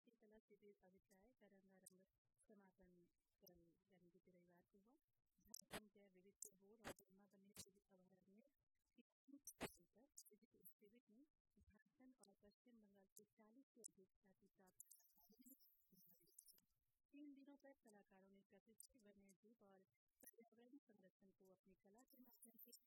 भारतीय कला शिविर अभिप्राय का रंगारंग समापन कल यानी कि रविवार को हुआ। झारखंड जैव विविधता बोर्ड और जन्मा बने अभयारण्य इस शिविर में झारखंड और पश्चिम बंगाल के 40 से अधिक ख्याति प्राप्त 3 दिनों तक कलाकारों ने प्रकृति, वन्य जीव और पर्यावरण संरक्षण को अपनी कला के माध्यम से